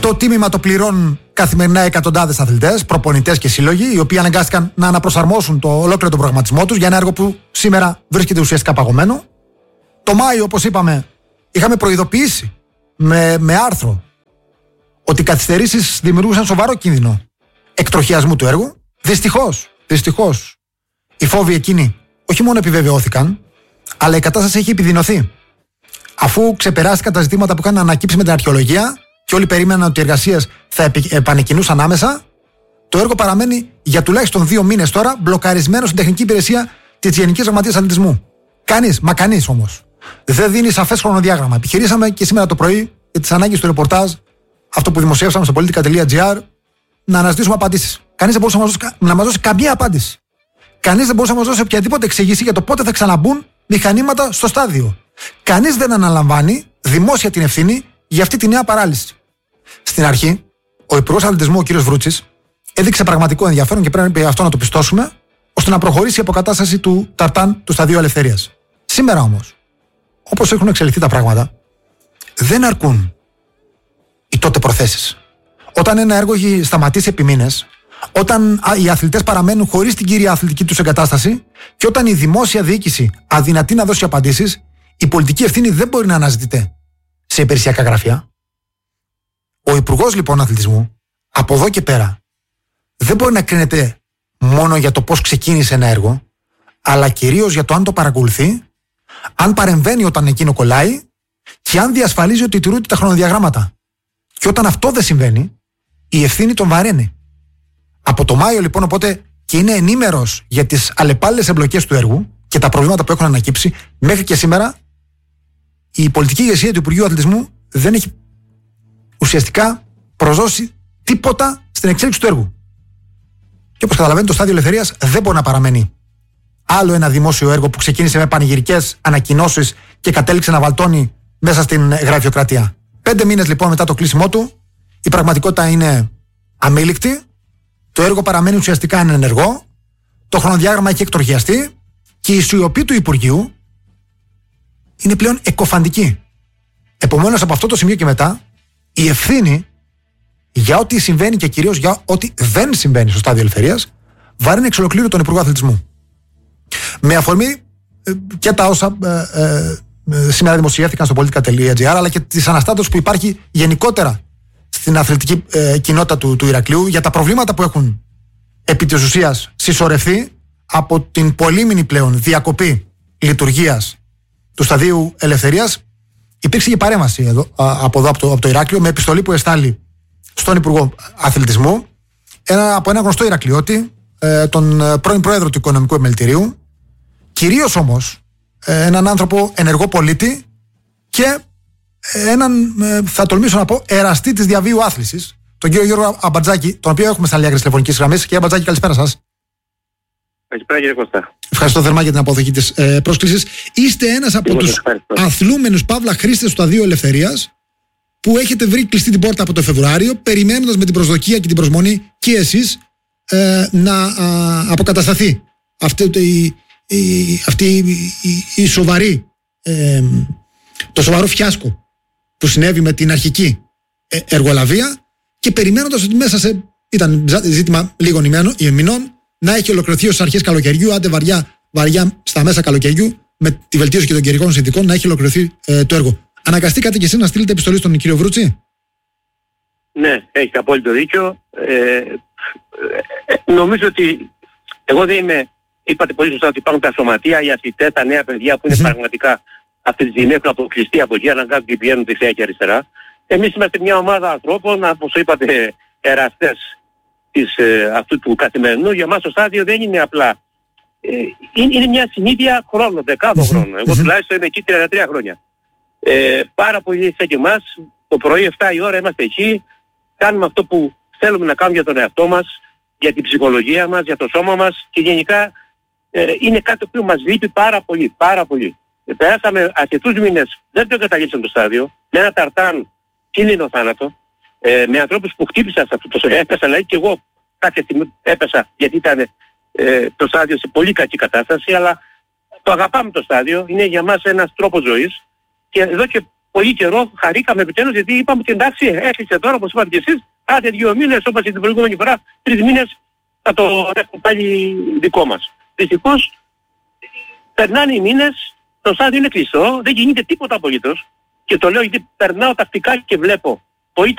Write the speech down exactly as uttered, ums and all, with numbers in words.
Το τίμημα το πληρώνουν καθημερινά εκατοντάδες αθλητές, προπονητές και σύλλογοι, οι οποίοι αναγκάστηκαν να αναπροσαρμόσουν το ολόκληρο τον προγραμματισμό τους για ένα έργο που σήμερα βρίσκεται ουσιαστικά παγωμένο. Το Μάιο, όπως είπαμε, είχαμε προειδοποιήσει με, με άρθρο ότι οι καθυστερήσεις δημιουργούσαν σοβαρό κίνδυνο εκτροχιασμού του έργου. Δυστυχώς, δυστυχώς, οι φόβοι εκείνοι όχι μόνο επιβεβαιώθηκαν, αλλά η κατάσταση έχει επιδεινωθεί. Αφού ξεπεράστηκαν τα ζητήματα που είχαν ανακύψει με την αρχαιολογία και όλοι περίμεναν ότι οι εργασίες θα επανεκκινούσαν άμεσα, το έργο παραμένει για τουλάχιστον δύο μήνες τώρα μπλοκαρισμένο στην τεχνική υπηρεσία της Γενικής Γραμματείας Αθλητισμού. Κανείς, μα κανείς όμως, δεν δίνει σαφές χρονοδιάγραμμα. Επιχειρήσαμε και σήμερα το πρωί για τις ανάγκες του ρεπορτάζ, αυτό που δημοσίευσαμε στο politica τελεία gr, να αναζητήσουμε απαντήσεις. Κανείς δεν μπορούσε να μας δώσει, να μας δώσει καμία απάντηση. Κανείς δεν μπορούσε να μας δώσει οποιαδήποτε εξήγηση για το πότε θα ξαναμπούν μηχανήματα στο στάδιο. Κανείς δεν αναλαμβάνει δημόσια την ευθύνη για αυτή τη νέα παράλυση. Στην αρχή, ο Υπουργός Αθλητισμού, ο κ. Βρούτσης, έδειξε πραγματικό ενδιαφέρον και πρέπει αυτό να το πιστώσουμε, ώστε να προχωρήσει η αποκατάσταση του ταρτάν του Σταδίου Ελευθερίας. Σήμερα όμως, όπως έχουν εξελιχθεί τα πράγματα, δεν αρκούν οι τότε προθέσεις. Όταν ένα έργο έχει σταματήσει επί μήνες, όταν οι αθλητές παραμένουν χωρίς την κύρια αθλητική τους εγκατάσταση και όταν η δημόσια διοίκηση αδυνατεί να δώσει απαντήσεις, η πολιτική ευθύνη δεν μπορεί να αναζητείται σε υπηρεσιακά γραφεία. Ο Υπουργός λοιπόν Αθλητισμού, από εδώ και πέρα, δεν μπορεί να κρίνεται μόνο για το πώς ξεκίνησε ένα έργο, αλλά κυρίως για το αν το παρακολουθεί, αν παρεμβαίνει όταν εκείνο κολλάει και αν διασφαλίζει ότι τηρούνται τα χρονοδιαγράμματα. Και όταν αυτό δεν συμβαίνει, η ευθύνη τον βαραίνει. Από το Μάιο λοιπόν, οπότε, και είναι ενήμερος για τις αλλεπάλληλες εμπλοκές του έργου και τα προβλήματα που έχουν ανακύψει, μέχρι και σήμερα η πολιτική ηγεσία του Υπουργείου Αθλητισμού δεν έχει ουσιαστικά προσδώσει τίποτα στην εξέλιξη του έργου. Και όπως καταλαβαίνετε, το Στάδιο Ελευθερίας δεν μπορεί να παραμένει άλλο ένα δημόσιο έργο που ξεκίνησε με πανηγυρικές ανακοινώσεις και κατέληξε να βαλτώνει μέσα στην γραφειοκρατία. Πέντε μήνες λοιπόν μετά το κλείσιμό του, η πραγματικότητα είναι αμήλικτη, το έργο παραμένει ουσιαστικά ανενεργό, το χρονοδιάγραμμα έχει εκτροχιαστεί και η σιωπή του Υπουργείου είναι πλέον εκκοφαντική. Επομένως, από αυτό το σημείο και μετά, η ευθύνη για ό,τι συμβαίνει και κυρίως για ό,τι δεν συμβαίνει στο Στάδιο Ελευθερίας βαρύνει εξ ολοκλήρου τον Υπουργό Αθλητισμού. Με αφορμή ε, και τα όσα ε, ε, ε, σήμερα δημοσιεύθηκαν στο politica τελεία gr, αλλά και τις αναστάτωσης που υπάρχει γενικότερα στην αθλητική ε, κοινότητα του, του Ηρακλείου για τα προβλήματα που έχουν επί της ουσίας συσσωρευτεί από την πολύμηνη πλέον διακοπή λειτουργίας του Σταδίου Ελευθερίας. Υπήρξε και παρέμβαση εδώ, από εδώ, από το, από το Ηράκλειο, με επιστολή που εστάλει στον Υπουργό Αθλητισμού ένα, από ένα γνωστό Ηρακλειώτη, ε, τον πρώην πρόεδρο του Οικονομικού Επιμελητηρίου, κυρίως όμως ε, έναν άνθρωπο ενεργό πολίτη και έναν, ε, θα τολμήσω να πω, εραστή της διαβίου άθλησης, τον κύριο Γιώργο Αμπατζάκη, τον οποίο έχουμε στα άλλη άκρη της τηλεφωνικής γραμμής. Κύριε Αμπατζάκη, καλησπέρα σας. Καλησπέρα κύριε Κώστα. Ευχαριστώ θερμά για την αποδοχή της ε, πρόσκλησης. Είστε ένας από τους ευχαριστώ. αθλούμενους παύλα χρήστες του Σταδίου Ελευθερίας που έχετε βρει κλειστή την πόρτα από το Φεβρουάριο, περιμένοντας με την προσδοκία και την προσμονή και εσείς ε, να α, αποκατασταθεί αυτή, η, η, αυτή η, η σοβαρή, ε, το σοβαρό φιάσκο που συνέβη με την αρχική ε, εργολαβία και περιμένοντας ότι μέσα σε, ήταν ζήτημα λίγων ημινών, να έχει ολοκληρωθεί ως αρχές καλοκαιριού, άντε βαριά, βαριά στα μέσα καλοκαιριού, με τη βελτίωση και των καιρικών συνθηκών, να έχει ολοκληρωθεί ε, το έργο. Αναγκαστήκατε κι εσείς να στείλετε επιστολή στον κύριο Βρούτση? Ναι, έχετε απόλυτο δίκιο. Ε, ε, νομίζω ότι εγώ δεν είμαι, είπατε πολύ σωστά ότι υπάρχουν τα σωματεία, οι αθλητές, τα νέα παιδιά που είναι mm-hmm. πραγματικά αυτή τη στιγμή έχουν αποκλειστεί από εκεί, αναγκάζονται και πηγαίνουν δεξιά και αριστερά. Εμείς είμαστε μια ομάδα ανθρώπων, όπως είπατε, εραστές της, ε, αυτού του καθημερινού. Για μας το στάδιο δεν είναι απλά. Ε, είναι, είναι μια συνήθεια χρόνων, δεκάδων mm-hmm. χρόνων. Εγώ τουλάχιστον είμαι εκεί τριάντα τρία χρόνια. Ε, πάρα πολύ σαν και εμάς, το πρωί επτά η ώρα είμαστε εκεί, κάνουμε αυτό που θέλουμε να κάνουμε για τον εαυτό μας, για την ψυχολογία μας, για το σώμα μας και γενικά ε, είναι κάτι που μας λείπει πάρα πολύ, πάρα πολύ. Ε, περάσαμε αρκετούς μήνες, δεν το εγκαταλείψαμε το στάδιο, με ένα ταρτάν κίνδυνο θάνατο, ε, με ανθρώπους που χτύπησαν σε αυτό το στάδιο, έπεσα, δηλαδή και εγώ κάποια στιγμή έπεσα γιατί ήταν ε, το στάδιο σε πολύ κακή κατάσταση, αλλά το αγαπάμε το στάδιο, είναι για μας ένας τρόπος ζωής. Και εδώ και πολύ καιρό, χαρήκαμε επιτέλους, γιατί είπαμε ότι εντάξει, έκλεισε τώρα, όπως είπατε και εσείς, άντε δύο μήνες, όπως την προηγούμενη φορά, τρεις μήνες θα το έχουμε πάλι δικό μας. Δυστυχώς, περνάνε οι μήνες, το στάδιο είναι κλειστό, δεν γίνεται τίποτα απολύτως, και το λέω γιατί περνάω τακτικά και βλέπω